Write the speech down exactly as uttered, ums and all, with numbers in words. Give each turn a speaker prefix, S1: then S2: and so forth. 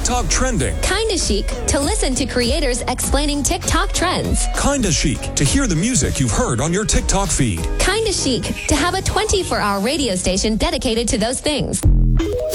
S1: TikTok trending.
S2: Kinda Chic to listen to creators explaining TikTok trends.
S1: Kinda Chic to hear the music you've heard on your TikTok feed.
S2: Kinda Chic to have a twenty-four hour radio station dedicated to those things.